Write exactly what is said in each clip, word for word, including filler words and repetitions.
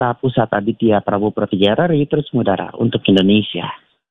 Pusat Aditya Prabowo Pratijarari terus mengudara untuk Indonesia.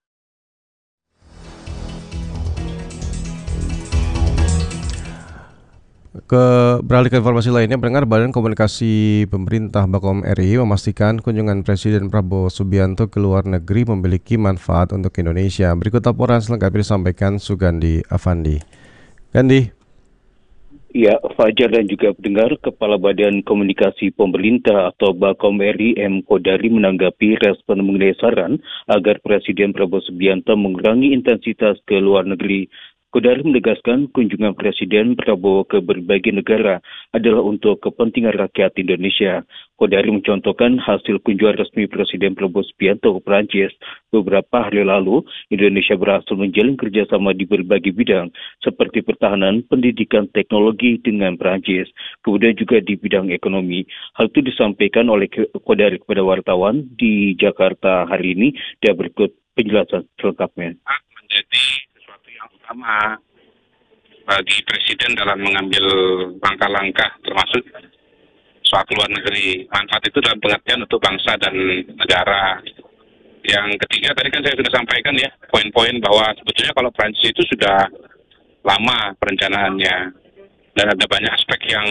Ke beralih ke informasi lainnya, pendengar, Badan Komunikasi Pemerintah Bakom R I memastikan kunjungan Presiden Prabowo Subianto ke luar negeri memiliki manfaat untuk Indonesia. Berikut laporan selengkapnya disampaikan Sugandi Avandi. Gandi. Ya, Fajar dan juga pendengar, Kepala Badan Komunikasi Pemerintah atau Bakom R I M Kodari menanggapi respon mengenai saran agar Presiden Prabowo Subianto mengurangi intensitas ke luar negeri. Kodari menegaskan kunjungan Presiden Prabowo ke berbagai negara adalah untuk kepentingan rakyat Indonesia. Kodari mencontohkan hasil kunjungan resmi Presiden Prabowo Subianto ke Prancis beberapa hari lalu. Indonesia berhasil menjalin kerjasama di berbagai bidang seperti pertahanan, pendidikan, teknologi dengan Prancis, kemudian juga di bidang ekonomi. Hal itu disampaikan oleh Kodari kepada wartawan di Jakarta hari ini. Dia berikut penjelasan selengkapnya. Menjadi sesuatu yang utama bagi Presiden dalam mengambil langkah-langkah termasuk soal luar negeri. Manfaat itu dalam pengertian untuk bangsa dan negara. Yang ketiga tadi kan saya sudah sampaikan ya, poin-poin bahwa sebetulnya kalau Prancis itu sudah lama perencanaannya dan ada banyak aspek yang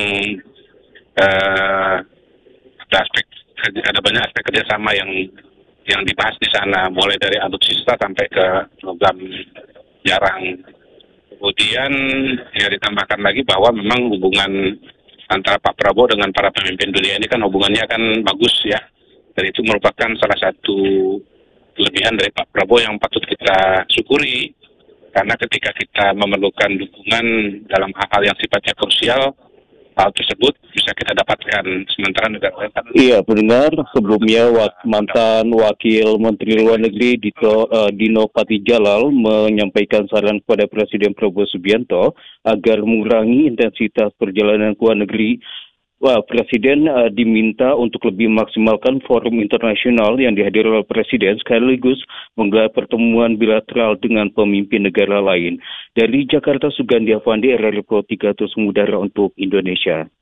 eh, ada aspek ada banyak aspek kerjasama yang yang dibahas di sana, mulai dari alutsista sampai ke program jarang. Kemudian ya ditambahkan lagi bahwa memang hubungan antara Pak Prabowo dengan para pemimpin dunia ini kan hubungannya kan bagus ya. Dan itu merupakan salah satu kelebihan dari Pak Prabowo yang patut kita syukuri. Karena ketika kita memerlukan dukungan dalam hal-hal yang sifatnya krusial, hal tersebut bisa kita dapatkan. Sementara negara lain. Iya, pendengar, sebelumnya wak, mantan Wakil Menteri Luar Negeri Dito, uh, Dino Patijalal menyampaikan saran kepada Presiden Prabowo Subianto agar mengurangi intensitas perjalanan ke luar negeri. Wah, Presiden uh, diminta untuk lebih memaksimalkan forum internasional yang dihadiri oleh Presiden sekaligus menggelar pertemuan bilateral dengan pemimpin negara lain. Dari Jakarta, Sugandi Avandi, R R I Pro tiga terus mengudara untuk Indonesia.